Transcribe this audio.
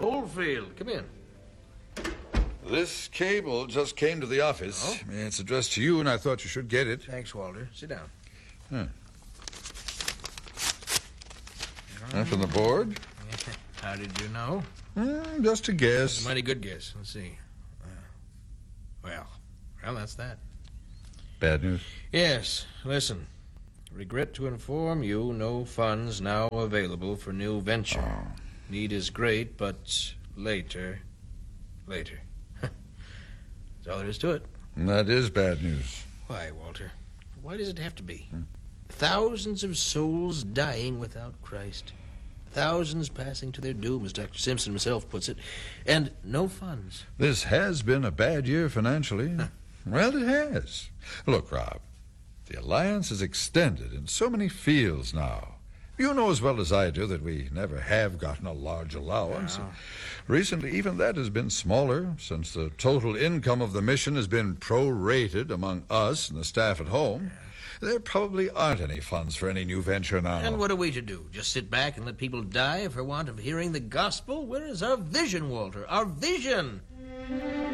Oldfield, come in. This cable just came to the office. Oh? It's addressed to you, and I thought you should get it. Thanks, Walter. Sit down. From the board? How did you know? Just a guess. Mighty good guess. Let's see. Well, that's that. Bad news? Yes, listen. Regret to inform you, no funds now available for new venture. Oh. Need is great, but later. That's all there is to it. That is bad news. Why, Walter? Why does it have to be? Thousands of souls dying without Christ. Thousands passing to their doom, as Dr. Simpson himself puts it. And no funds. This has been a bad year financially. Well, it has. Look, Rob, the Alliance is extended in so many fields now. You know as well as I do that we never have gotten a large allowance. No. Recently, even that has been smaller, since the total income of the mission has been prorated among us and the staff at home. There probably aren't any funds for any new venture now. And what are we to do? Just sit back and let people die for want of hearing the gospel? Where is our vision, Walter? Our vision!